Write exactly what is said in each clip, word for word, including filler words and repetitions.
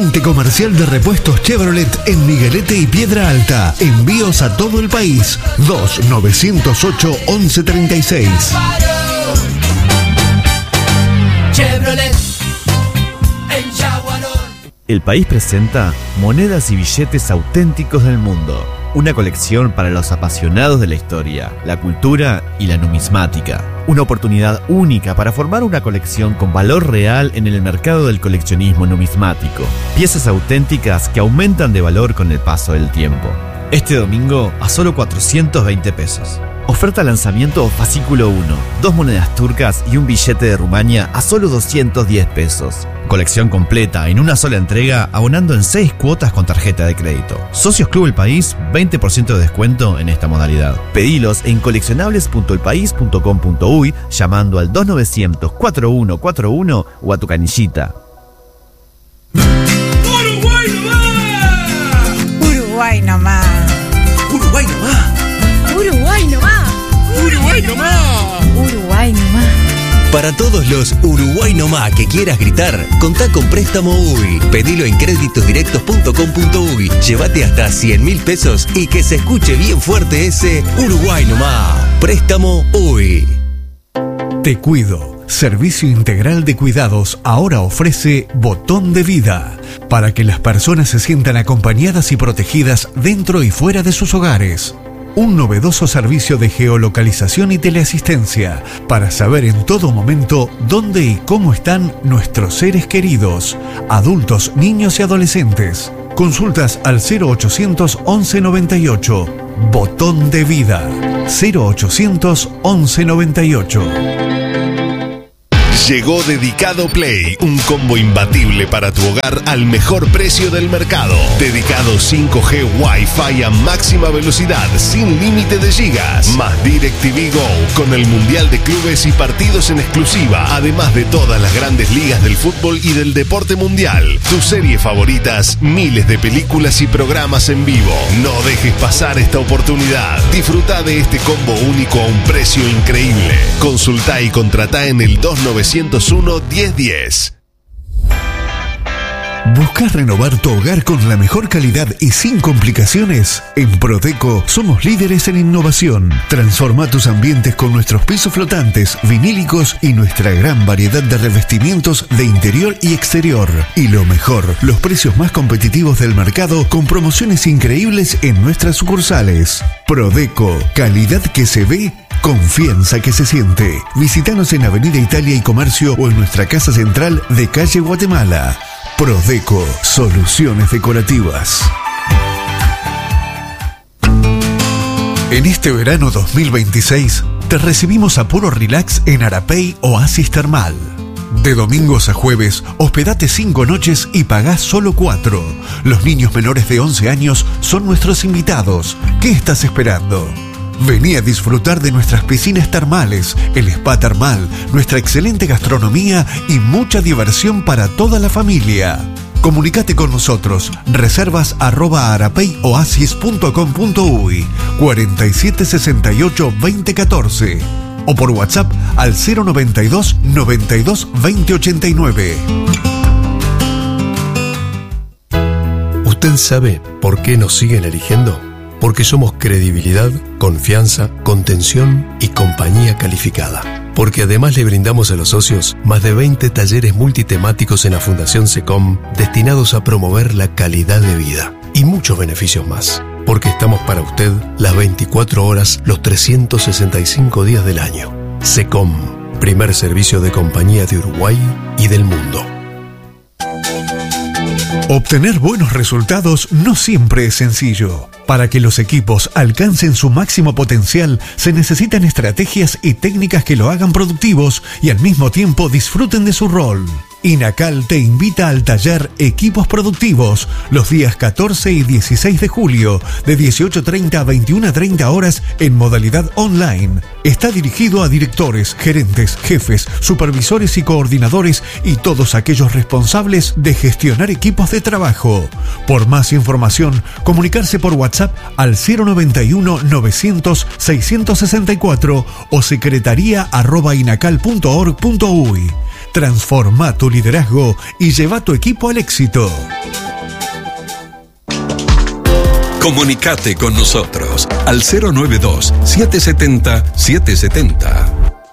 Agente comercial de repuestos Chevrolet en Miguelete y Piedra Alta. Envíos a todo el país. dos nueve cero ocho, once treinta y seis. Chevrolet en Chaguarón. El País presenta monedas y billetes auténticos del mundo. Una colección para los apasionados de la historia, la cultura y la numismática. Una oportunidad única para formar una colección con valor real en el mercado del coleccionismo numismático. Piezas auténticas que aumentan de valor con el paso del tiempo. Este domingo a solo cuatrocientos veinte pesos. Oferta lanzamiento fascículo uno. Dos monedas turcas y un billete de Rumania a solo doscientos diez pesos. Colección completa en una sola entrega, abonando en seis cuotas con tarjeta de crédito. Socios Club El País, veinte por ciento de descuento en esta modalidad. Pedilos en coleccionables punto el país punto com punto uy llamando al dos nueve cero cero, cuatro uno cuatro uno o a tu canillita. Uruguay nomás. Uruguay nomás. Uruguay nomás. Uruguay nomás. Uruguay nomás. Uruguay nomás. Para todos los Uruguay nomás que quieras gritar, contá con Préstamo U Y. Pedilo en créditos directos punto com punto uy. Llévate hasta cien mil pesos y que se escuche bien fuerte ese Uruguay nomás. Préstamo U Y. Te Cuido. Servicio integral de cuidados ahora ofrece Botón de Vida, para que las personas se sientan acompañadas y protegidas dentro y fuera de sus hogares. Un novedoso servicio de geolocalización y teleasistencia para saber en todo momento dónde y cómo están nuestros seres queridos, adultos, niños y adolescentes. Consultas al cero ochocientos, once noventa y ocho. Botón de Vida. cero ochocientos, once noventa y ocho. Llegó Dedicado Play, un combo imbatible para tu hogar al mejor precio del mercado. Dedicado cinco G Wi-Fi a máxima velocidad, sin límite de gigas. Más DirecTV Go, con el Mundial de Clubes y partidos en exclusiva. Además de todas las grandes ligas del fútbol y del deporte mundial. Tus series favoritas, miles de películas y programas en vivo. No dejes pasar esta oportunidad. Disfruta de este combo único a un precio increíble. Consulta y contratá en el dos nueve cero uno, diez diez. ¿Buscas renovar tu hogar con la mejor calidad y sin complicaciones? En Prodeco somos líderes en innovación. Transforma tus ambientes con nuestros pisos flotantes, vinílicos y nuestra gran variedad de revestimientos de interior y exterior. Y lo mejor, los precios más competitivos del mercado con promociones increíbles en nuestras sucursales. Prodeco, calidad que se ve, confianza que se siente. Visítanos en Avenida Italia y Comercio o en nuestra casa central de calle Guatemala. Prodeco, soluciones decorativas. En este verano dos mil veintiséis, te recibimos a puro relax en Arapey Oasis Termal. De domingos a jueves, hospedate cinco noches y pagás solo cuatro. Los niños menores de once años son nuestros invitados. ¿Qué estás esperando? Vení a disfrutar de nuestras piscinas termales, el spa termal, nuestra excelente gastronomía y mucha diversión para toda la familia. Comunicate con nosotros, reservas arroba arapeyoasis punto com punto uy, cuarenta y siete sesenta y ocho, veinte catorce o por WhatsApp al cero noventa y dos, noventa y dos, veinte ochenta y nueve. ¿Usted sabe por qué nos siguen eligiendo? Porque somos credibilidad, confianza, contención y compañía calificada. Porque además le brindamos a los socios más de veinte talleres multitemáticos en la Fundación SECOM destinados a promover la calidad de vida y muchos beneficios más. Porque estamos para usted las veinticuatro horas, los trescientos sesenta y cinco días del año. SECOM, primer servicio de compañía de Uruguay y del mundo. Obtener buenos resultados no siempre es sencillo. Para que los equipos alcancen su máximo potencial, se necesitan estrategias y técnicas que lo hagan productivos y al mismo tiempo disfruten de su rol. INACAL te invita al taller Equipos Productivos los días catorce y dieciséis de julio de dieciocho treinta a veintiuna treinta horas en modalidad online. Está dirigido a directores, gerentes, jefes, supervisores y coordinadores y todos aquellos responsables de gestionar equipos de trabajo. Por más información, comunicarse por WhatsApp al cero noventa y uno novecientos seiscientos sesenta y cuatro o secretaría arroba inacal punto org punto uy. Transforma tu liderazgo y lleva tu equipo al éxito. Comunicate con nosotros al cero noventa y dos, setecientos setenta, setecientos setenta.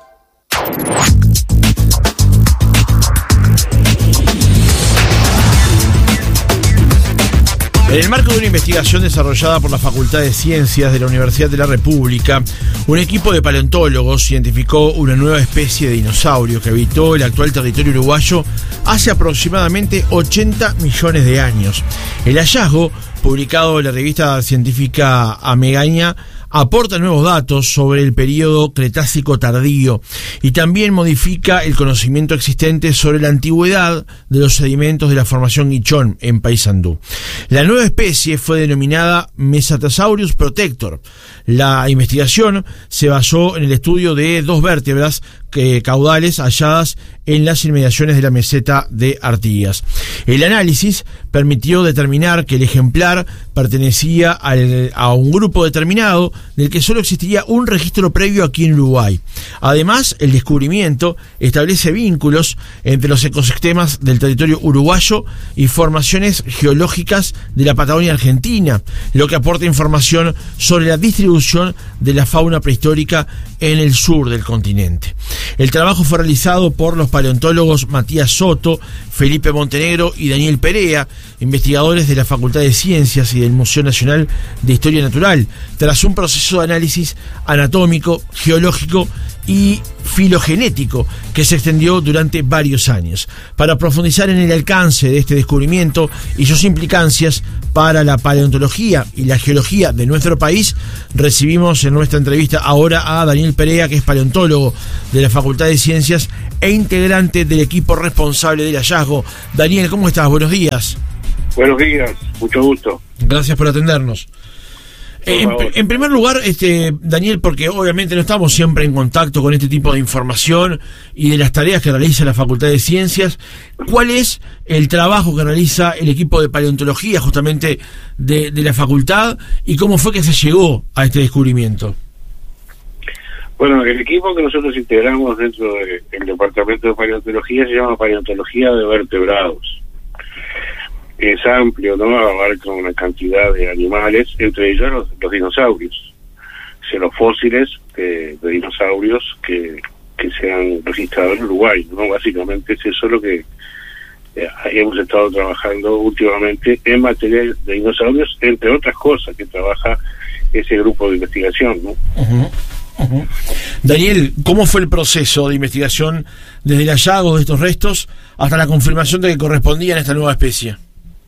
En el marco de una investigación desarrollada por la Facultad de Ciencias de la Universidad de la República, un equipo de paleontólogos identificó una nueva especie de dinosaurio que habitó el actual territorio uruguayo hace aproximadamente ochenta millones de años. El hallazgo, publicado en la revista científica Amegaña, aporta nuevos datos sobre el período Cretácico tardío y también modifica el conocimiento existente sobre la antigüedad de los sedimentos de la formación Guichón en Paysandú. La nueva especie fue denominada Mesatasaurus protector. La investigación se basó en el estudio de dos vértebras que, caudales halladas en las inmediaciones de la meseta de Artigas. El análisis permitió determinar que el ejemplar pertenecía al, a un grupo determinado del que solo existiría un registro previo aquí en Uruguay. Además, el descubrimiento establece vínculos entre los ecosistemas del territorio uruguayo y formaciones geológicas de la Patagonia Argentina, lo que aporta información sobre la distribución de la fauna prehistórica en el sur del continente. El trabajo fue realizado por los paleontólogos Matías Soto, Felipe Montenegro y Daniel Perea, investigadores de la Facultad de Ciencias y del Museo Nacional de Historia Natural, tras un proceso de análisis anatómico, geológico y filogenético que se extendió durante varios años. Para profundizar en el alcance de este descubrimiento y sus implicancias para la paleontología y la geología de nuestro país, recibimos en nuestra entrevista ahora a Daniel Perea, que es paleontólogo de la Facultad de Ciencias e integrante del equipo responsable del hallazgo. Daniel, ¿cómo estás? Buenos días. Buenos días, mucho gusto. Gracias por atendernos. En, en primer lugar, este Daniel, porque obviamente no estamos siempre en contacto con este tipo de información y de las tareas que realiza la Facultad de Ciencias, ¿cuál es el trabajo que realiza el equipo de paleontología justamente de, de la facultad y cómo fue que se llegó a este descubrimiento? Bueno, el equipo que nosotros integramos dentro del departamento de paleontología se llama Paleontología de Vertebrados. Es amplio, ¿no? Abarca una cantidad de animales, entre ellos los, los dinosaurios, o sea, los fósiles de, de dinosaurios que, que se han registrado en Uruguay, ¿no? Básicamente es eso lo que eh, hemos estado trabajando últimamente en materia de dinosaurios, entre otras cosas que trabaja ese grupo de investigación, ¿no? Uh-huh. Uh-huh. Daniel, ¿cómo fue el proceso de investigación desde el hallazgo de estos restos hasta la confirmación de que correspondían a esta nueva especie?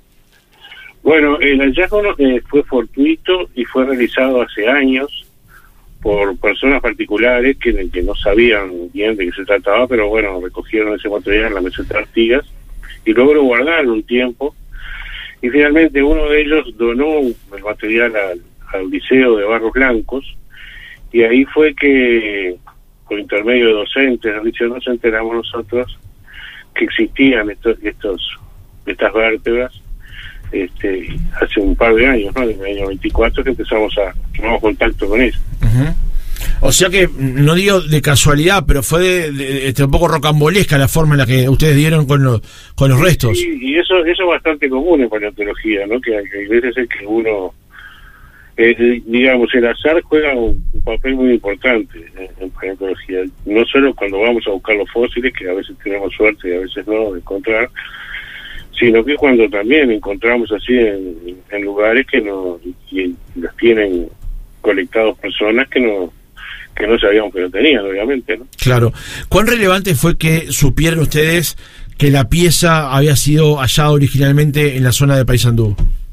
Bueno, el hallazgo eh, fue fortuito y fue realizado hace años por personas particulares que, que no sabían bien de qué se trataba, pero bueno, recogieron ese material en la meseta de Artigas y luego lo guardaron un tiempo y finalmente uno de ellos donó el material al, al Liceo de Barros Blancos y ahí fue que, por intermedio de docentes del liceo, nos enteramos nosotros que existían estos, estos estas vértebras. Este, hace un par de años, ¿no? En el año veinticuatro que empezamos a tomar contacto con eso. Uh-huh. O sea que, no digo de casualidad, pero fue de, de, de, un poco rocambolesca la forma en la que ustedes dieron con, lo, con los restos. Sí, y eso, eso es bastante común en paleontología, ¿no? Que, que hay veces es que uno, eh, digamos, el azar juega un, un papel muy importante en, en paleontología. No solo cuando vamos a buscar los fósiles, que a veces tenemos suerte y a veces no de encontrar, sino que cuando también encontramos así en, en lugares que no y los tienen colectados personas que no que no sabíamos que lo tenían, obviamente, ¿no? Claro. ¿Cuán relevante fue que supieran ustedes que la pieza había sido hallada originalmente en la zona de Paysandú?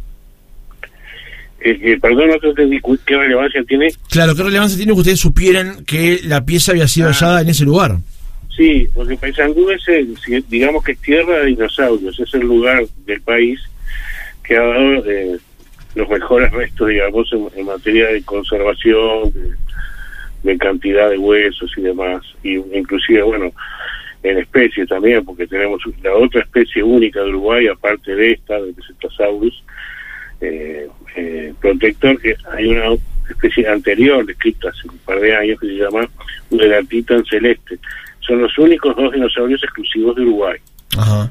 Eh, eh, perdón, no te entendí, ¿qué relevancia tiene? Claro, ¿qué relevancia tiene que ustedes supieran que la pieza había sido ah. hallada en ese lugar? Sí, porque Paysandú es, el, digamos que es tierra de dinosaurios, es el lugar del país que ha dado eh, los mejores restos, digamos, en, en materia de conservación, de, de cantidad de huesos y demás, y inclusive, bueno, en especies también, porque tenemos la otra especie única de Uruguay, aparte de esta, del Mesetasaurus eh, eh, protector, que hay una especie anterior, descrita hace un par de años, que se llama Udelartitan celeste. Son los únicos dos dinosaurios exclusivos de Uruguay. Ajá.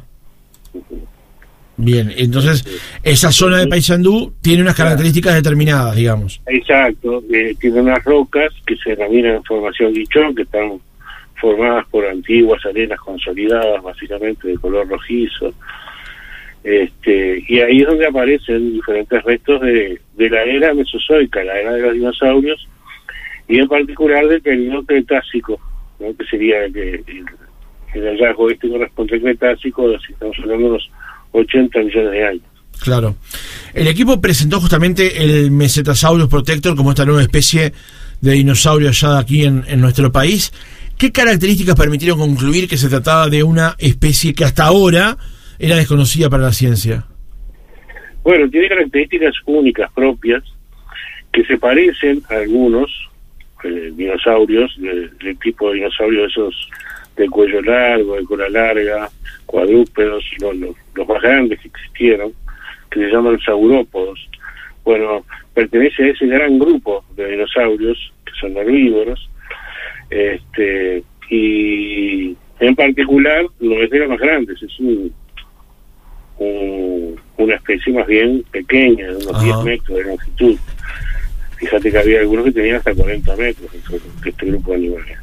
Bien, entonces esa zona de Paysandú tiene unas características determinadas, digamos. Exacto, eh, tiene unas rocas que se denominan en formación guichón, que están formadas por antiguas arenas consolidadas, básicamente de color rojizo. Este, y ahí es donde aparecen diferentes restos de, de la era mesozoica, la era de los dinosaurios, y en particular del periodo Cretácico, ¿no? Que sería el, el, el hallazgo este corresponde al Cretácico, si estamos hablando de unos ochenta millones de años. Claro. El equipo presentó justamente el Mesetasaurus Protector como esta nueva especie de dinosaurio hallada aquí en, en nuestro país. ¿Qué características permitieron concluir que se trataba de una especie que hasta ahora era desconocida para la ciencia? Bueno, tiene características únicas propias que se parecen a algunos eh, dinosaurios, del de tipo de dinosaurio esos de cuello largo, de cola larga, cuadrúpedos, los, los, los más grandes que existieron, que se llaman saurópodos. Bueno, pertenece a ese gran grupo de dinosaurios que son herbívoros, este, y en particular no es de las más grandes, es un, un, una especie más bien pequeña, de unos Ajá. diez metros de longitud. Fíjate que había algunos que tenían hasta cuarenta metros de este grupo de animales.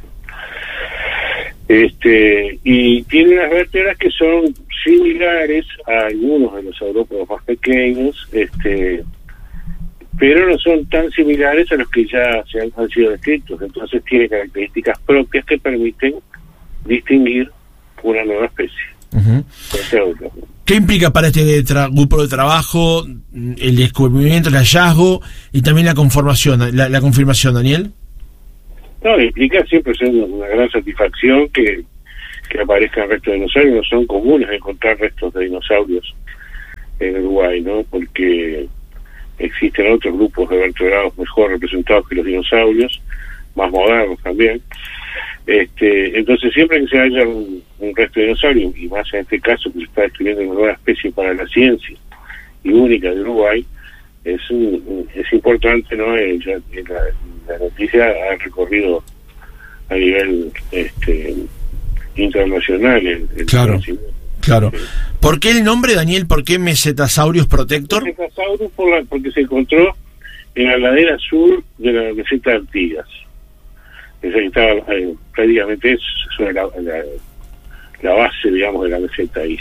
Este, y tiene unas vértebras que son similares a algunos de los saurópodos más pequeños, este, pero no son tan similares a los que ya se han, han sido descritos. Entonces tiene características propias que permiten distinguir una nueva especie. Uh-huh. ¿Qué implica para este tra- grupo de trabajo el descubrimiento, el hallazgo y también la conformación, la, la confirmación, Daniel? No, implica siempre ser una gran satisfacción que, que aparezcan restos de dinosaurios. No son comunes encontrar restos de dinosaurios en Uruguay, ¿no? Porque existen otros grupos de vertebrados mejor representados que los dinosaurios, más modernos también. Este, entonces siempre que se haya un, un resto de dinosaurio, y más en este caso que se está describiendo una nueva especie para la ciencia y única de Uruguay, es un, es importante, ¿no? Eh, ya, la, la noticia ha recorrido a nivel este internacional el, el claro claro. ¿Por qué el nombre, Daniel? ¿Por qué Mesetasaurus Protector? Mesetasaurus por la, porque se encontró en la ladera sur de la meseta de Artigas. Esa que estaba eh, prácticamente es sobre la, la, la base, digamos, de la meseta ahí.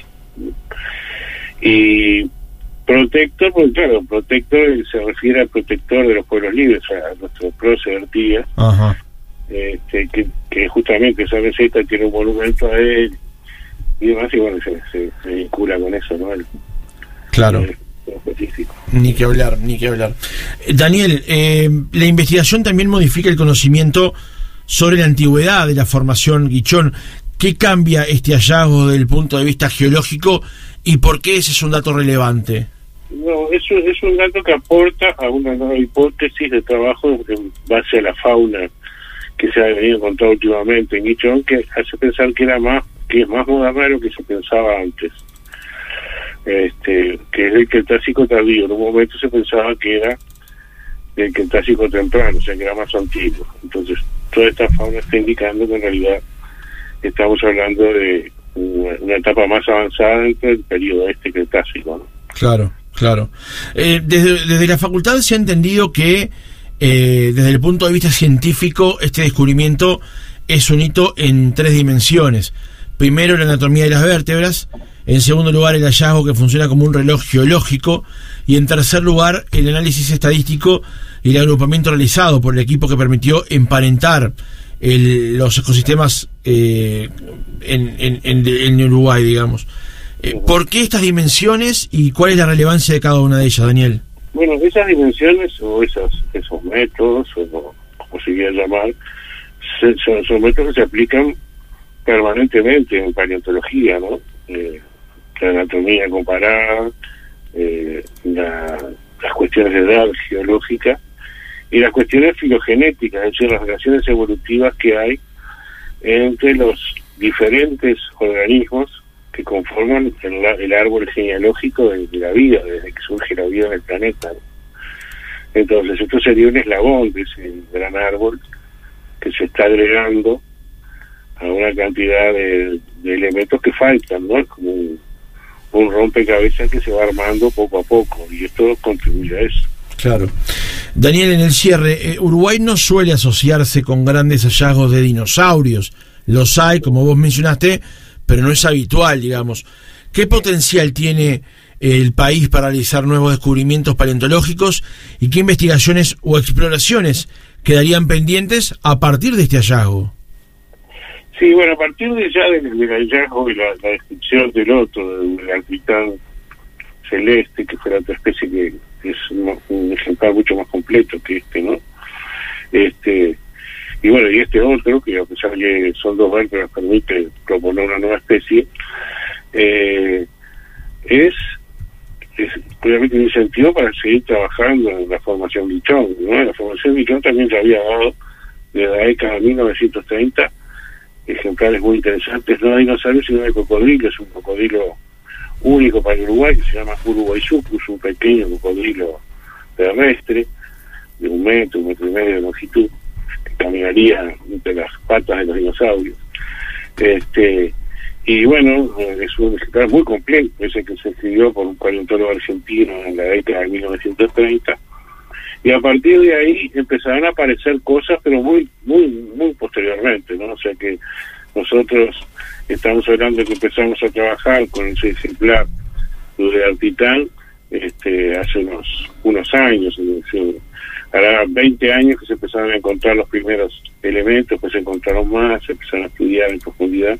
Y Protector, porque claro, Protector se refiere al protector de los pueblos libres, a nuestro prócer Artigas, este, que, que justamente esa meseta tiene un monumento a él y demás, y bueno, se, se, se vincula con eso, ¿no? El, claro. El, específico. Ni que hablar, ni que hablar. Eh, Daniel, eh, la investigación también modifica el conocimiento sobre la antigüedad de la formación Guichón. ¿Qué cambia este hallazgo desde el punto de vista geológico y por qué ese es un dato relevante? No, eso es un dato que aporta a una nueva hipótesis de trabajo en base a la fauna que se ha venido encontrando últimamente en Guichón, que hace pensar que era más, que es más moderno de lo que se pensaba antes. Este, que es el Cretácico tardío. En un momento se pensaba que era del Cretácico temprano, o sea que era más antiguo. Entonces toda esta fauna está indicando que en realidad estamos hablando de una, una etapa más avanzada dentro del periodo este Cretácico, ¿no? Claro, claro. Eh, desde, desde la facultad se ha entendido que eh, desde el punto de vista científico este descubrimiento es un hito en tres dimensiones. Primero, la anatomía de las vértebras. En segundo lugar, el hallazgo que funciona como un reloj geológico. Y en tercer lugar, el análisis estadístico y el agrupamiento realizado por el equipo que permitió emparentar el, los ecosistemas eh, en, en, en, en Uruguay, digamos. Eh, ¿Por qué estas dimensiones y cuál es la relevancia de cada una de ellas, Daniel? Bueno, esas dimensiones o esas, esos métodos, o como se quiera llamar, se, son, son métodos que se aplican permanentemente en paleontología, ¿no? Eh, la anatomía comparada, eh, la, las cuestiones de edad geológica, y las cuestiones filogenéticas, es decir, las relaciones evolutivas que hay entre los diferentes organismos que conforman el, el árbol genealógico de, de la vida, desde que surge la vida en el planeta. Entonces, esto sería un eslabón de ese gran árbol que se está agregando a una cantidad de, de elementos que faltan, ¿no? Es como un, un rompecabezas que se va armando poco a poco, y esto contribuye a eso. Claro. Daniel, en el cierre, eh, Uruguay no suele asociarse con grandes hallazgos de dinosaurios. Los hay, como vos mencionaste, pero no es habitual, digamos. ¿Qué potencial tiene el país para realizar nuevos descubrimientos paleontológicos y qué investigaciones o exploraciones quedarían pendientes a partir de este hallazgo? Sí, bueno, a partir de ya del, del hallazgo y la, la descripción del otro, del Altitán celeste, que fue la otra especie que es un, un ejemplar mucho más completo que este, ¿no? Este, y bueno, y este otro, que a pesar de que son dos vértebras, permite proponer una nueva especie, eh, es, es obviamente un incentivo para seguir trabajando en la formación Bichón, ¿no? La formación Bichón también se había dado desde la década de mil novecientos treinta ejemplares muy interesantes, no de dinosaurios, sino de cocodrilos, un cocodrilo único para el Uruguay, que se llama Uruguaysucus, un pequeño cocodrilo terrestre, de un metro, un metro y medio de longitud, que caminaría entre las patas de los dinosaurios. Este, y bueno, es un ejemplar muy completo, ese que se escribió por un paleontólogo argentino en la década de mil novecientos treinta, y a partir de ahí empezaron a aparecer cosas, pero muy, muy, muy posteriormente, ¿no? O sea que nosotros estamos hablando de que empezamos a trabajar con ese ejemplar de Altitán este, hace unos unos años, es decir, hará veinte años que se empezaron a encontrar los primeros elementos, pues se encontraron más, se empezaron a estudiar en profundidad.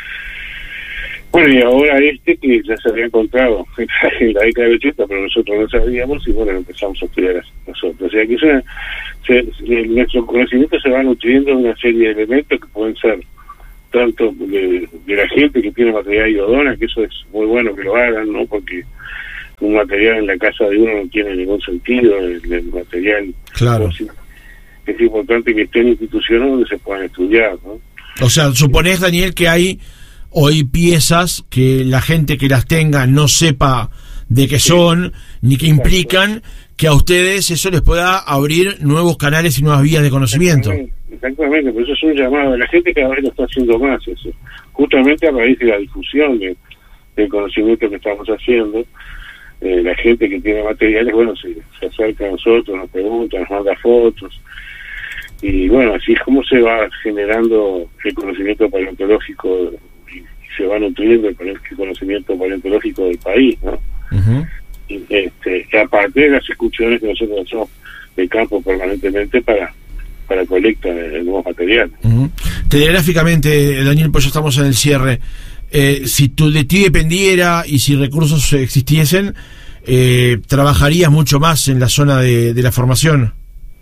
Bueno, y ahora este que ya se había encontrado en la década del ochenta, pero nosotros no sabíamos, y bueno, empezamos a estudiar nosotros. O sea que es una, se, se, nuestro conocimiento se va nutriendo de una serie de elementos que pueden ser tanto de, de la gente que tiene material iodona, que eso es muy bueno que lo hagan, ¿no? Porque un material en la casa de uno no tiene ningún sentido, el, el material... Claro. Es importante que esté en instituciones donde se puedan estudiar, ¿no? O sea, suponés, Daniel, que hay hoy piezas que la gente que las tenga no sepa de qué son, ni qué implican, que a ustedes eso les pueda abrir nuevos canales y nuevas vías de conocimiento. Exactamente, exactamente, por eso es un llamado. La gente cada vez lo está haciendo más, eso, justamente a raíz de la difusión de, del conocimiento que estamos haciendo. Eh, la gente que tiene materiales, bueno, se, se acerca a nosotros, nos pregunta, nos manda fotos, y bueno, así es como se va generando el conocimiento paleontológico y se va nutriendo el, el conocimiento paleontológico del país, ¿no? Uh-huh. Y, este, y aparte de las excursiones que nosotros hacemos de campo permanentemente para para colecta de, de nuevos materiales. Uh-huh. Telegráficamente, Daniel, pues ya estamos en el cierre. Eh, si tú de ti dependiera y si recursos existiesen, eh, ¿trabajarías mucho más en la zona de, de la formación?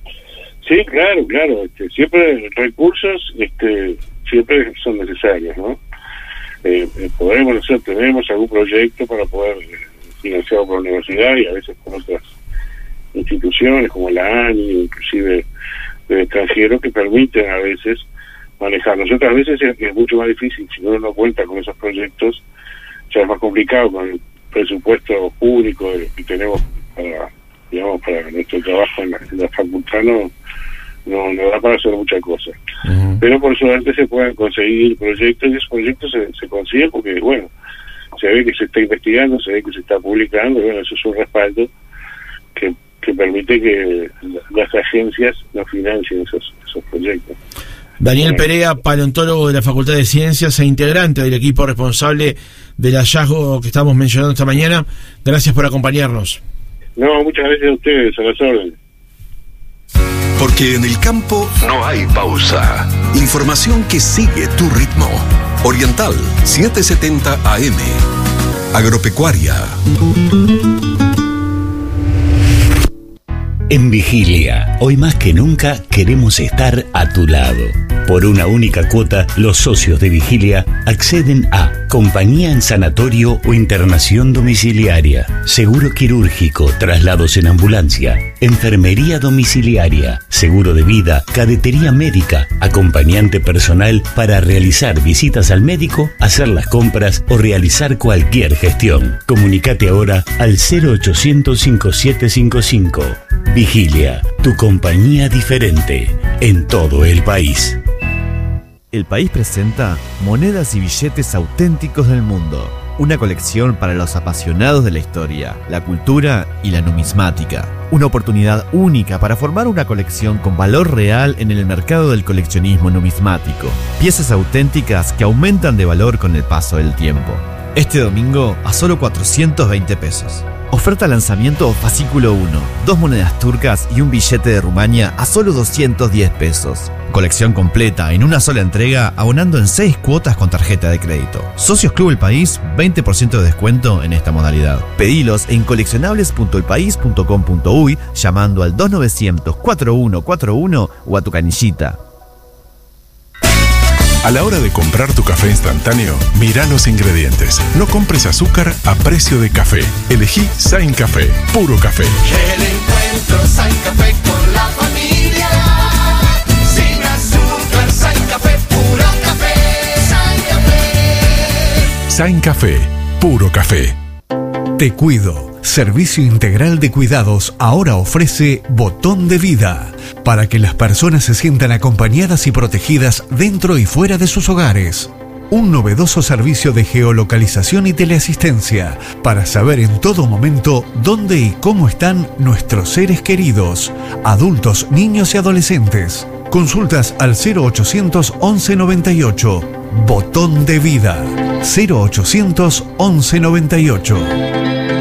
Sí, claro, claro. Este, siempre recursos este, siempre son necesarios, ¿no? Eh, podemos hacer, tenemos algún proyecto para poder eh, financiado por la universidad y a veces con otras instituciones como la ANI, inclusive de extranjeros, que permiten a veces manejarlos. Otras veces es, es mucho más difícil, si uno no cuenta con esos proyectos, ya es más complicado con el presupuesto público que tenemos para, digamos, para nuestro trabajo en la, en la facultad, no, no, no da para hacer muchas cosas. Uh-huh. Pero por suerte se pueden conseguir proyectos, y esos proyectos se, se consiguen porque, bueno, se ve que se está investigando, se ve que se está publicando, y bueno, eso es un respaldo que, que permite que las agencias nos financien esos, esos proyectos. Daniel Perea, paleontólogo de la Facultad de Ciencias e integrante del equipo responsable del hallazgo que estamos mencionando esta mañana, gracias por acompañarnos. No, muchas gracias a ustedes, a las órdenes. Porque en el campo no hay pausa. Información que sigue tu ritmo. Oriental setecientos setenta A M. Agropecuaria. En Vigilia, hoy más que nunca queremos estar a tu lado. Por una única cuota, los socios de Vigilia acceden a Compañía en sanatorio o internación domiciliaria. Seguro quirúrgico, traslados en ambulancia. Enfermería domiciliaria. Seguro de vida, cadetería médica. Acompañante personal para realizar visitas al médico, hacer las compras o realizar cualquier gestión. Comunicate ahora al cero ochocientos cincuenta y siete cincuenta y cinco. Vigilia, tu compañía diferente en todo el país. El País presenta Monedas y billetes auténticos del mundo. Una colección para los apasionados de la historia, la cultura y la numismática. Una oportunidad única para formar una colección con valor real en el mercado del coleccionismo numismático. Piezas auténticas que aumentan de valor con el paso del tiempo. Este domingo a solo cuatrocientos veinte pesos. Oferta lanzamiento fascículo uno. Dos monedas turcas y un billete de Rumania a solo doscientos diez pesos. Colección completa en una sola entrega, abonando en seis cuotas con tarjeta de crédito. Socios Club El País, veinte por ciento de descuento en esta modalidad. Pedilos en coleccionables punto el país punto com punto uy llamando al dos novecientos cuarenta y uno cuarenta y uno o a tu canillita. A la hora de comprar tu café instantáneo, mira los ingredientes. No compres azúcar a precio de café. Elegí Sain Café, puro café. El encuentro Sain Café con la familia. Sin azúcar, Sain Café, puro café. Sain Café. Sain Café, puro café. Te Cuido. Servicio Integral de Cuidados ahora ofrece Botón de Vida, para que las personas se sientan acompañadas y protegidas dentro y fuera de sus hogares. Un novedoso servicio de geolocalización y teleasistencia para saber en todo momento dónde y cómo están nuestros seres queridos, adultos, niños y adolescentes. Consultas al cero ochocientos once noventa y ocho. Botón de Vida. cero ochocientos once noventa y ocho.